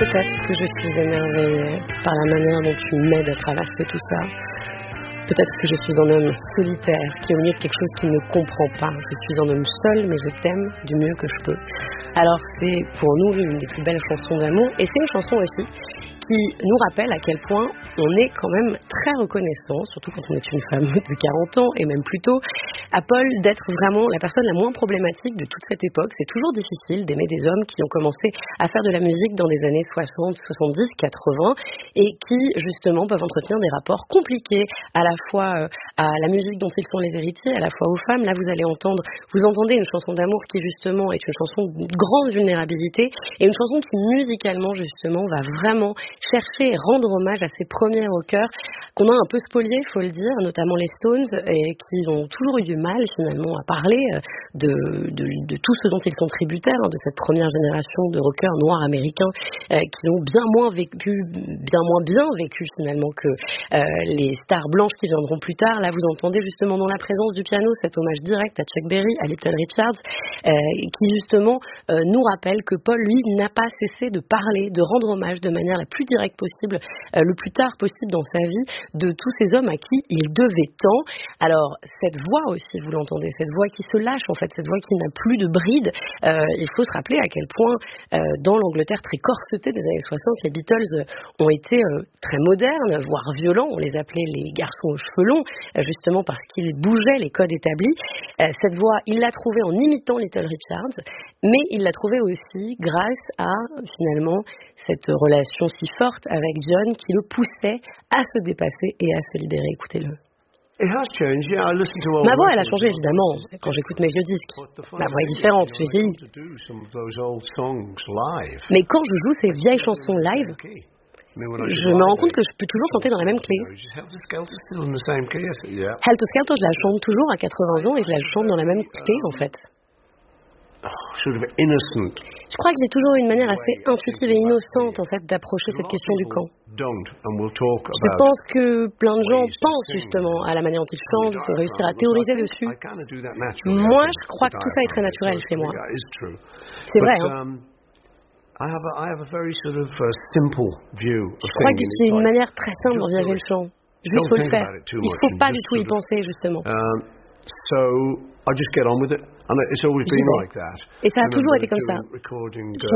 Peut-être que je suis émerveillée par la manière dont tu m'aides à traverser tout ça. Peut-être que je suis un homme solitaire qui est au milieu de quelque chose qui ne comprend pas. Je suis un homme seul, mais je t'aime du mieux que je peux. Alors c'est pour nous l'une des plus belles chansons d'amour, et c'est une chanson aussi qui nous rappelle à quel point on est quand même très reconnaissant, surtout quand on est une femme de 40 ans et même plus tôt, à Paul d'être vraiment la personne la moins problématique de toute cette époque. C'est toujours difficile d'aimer des hommes qui ont commencé à faire de la musique dans des années 60, 70, 80 et qui justement peuvent entretenir des rapports compliqués à la fois à la musique dont ils sont les héritiers, à la fois aux femmes. Là vous entendez une chanson d'amour qui justement est une chanson de grande vulnérabilité et une chanson qui musicalement justement va vraiment chercher et rendre hommage à ces premiers rockers qu'on a un peu spoliés, il faut le dire, notamment les Stones, et qui ont toujours eu du mal finalement à parler de tout ce dont ils sont tributaires, de cette première génération de rockers noirs américains qui ont bien moins bien vécu finalement que les stars blanches qui viendront plus tard. Là vous entendez justement dans la présence du piano cet hommage direct à Chuck Berry, à Little Richard, qui justement nous rappelle que Paul, lui, n'a pas cessé de parler, de rendre hommage de manière la plus directe possible, le plus tard possible dans sa vie, de tous ces hommes à qui il devait tant. Alors, cette voix aussi, vous l'entendez, cette voix qui se lâche, en fait, cette voix qui n'a plus de bride, il faut se rappeler à quel point, dans l'Angleterre très corsetée des années 60, les Beatles ont été très modernes, voire violents. On les appelait les garçons aux cheveux longs, justement parce qu'ils bougeaient les codes établis. Cette voix, il l'a trouvée en imitant Little Richard, mais il l'a trouvée aussi grâce à, finalement, cette relation si forte avec John qui le poussait à se dépasser et à se libérer. Écoutez-le. Ma voix, elle a changé évidemment quand j'écoute mes vieux disques. Ma voix est différente, j'ai vieilli. Mais quand je joue ces vieilles chansons live, je me rends compte que je peux toujours chanter dans la même clé. Helter Skelter, je la chante toujours à 80 ans et je la chante dans la même clé en fait. Je crois que j'ai toujours une manière assez intuitive et innocente en fait d'approcher cette question du camp. Je pense que plein de gens pensent justement à la manière dont ils chantent, il faut réussir à théoriser dessus. Moi, je crois que tout ça est très naturel chez moi. C'est vrai, hein. Je crois que j'ai une manière très simple d'envisager le chant. Juste faut le faire. Il ne faut pas du tout y penser justement. Et ça a toujours été comme ça.